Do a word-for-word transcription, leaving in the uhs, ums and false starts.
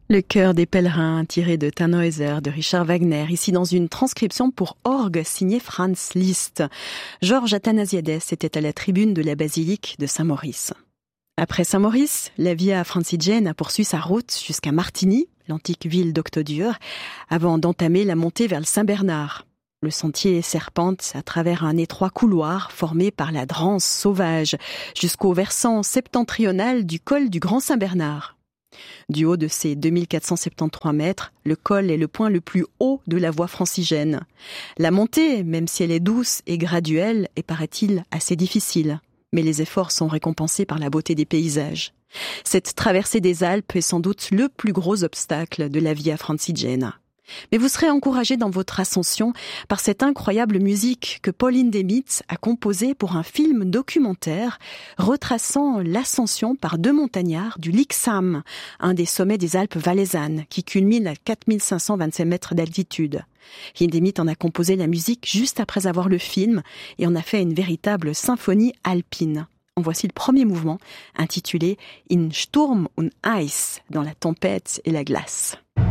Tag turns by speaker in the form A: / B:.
A: Le chœur des pèlerins, tiré de Tannhäuser de Richard Wagner, ici dans une transcription pour orgue signée Franz Liszt. Georges Athanasiades était à la tribune de la basilique de Saint-Maurice. Après Saint-Maurice, la Via Francigena poursuit sa route jusqu'à Martigny, l'antique ville d'Octodure, avant d'entamer la montée vers le Saint-Bernard. Le sentier serpente à travers un étroit couloir formé par la Drance sauvage, jusqu'au versant septentrional du col du Grand Saint-Bernard. Du haut de ses deux mille quatre cent soixante-treize mètres, le col est le point le plus haut de la voie francigène. La montée, même si elle est douce et graduelle, est, paraît-il, assez difficile. Mais les efforts sont récompensés par la beauté des paysages. Cette traversée des Alpes est sans doute le plus gros obstacle de la Via Francigena. Mais vous serez encouragé dans votre ascension par cette incroyable musique que Paul Hindemith a composée pour un film documentaire retraçant l'ascension par deux montagnards du Lixam, un des sommets des Alpes valaisannes qui culmine à quatre mille cinq cent vingt-sept mètres d'altitude. Hindemith en a composé la musique juste après avoir le film et en a fait une véritable symphonie alpine. En voici le premier mouvement intitulé In Sturm und Eis, dans la tempête et la glace.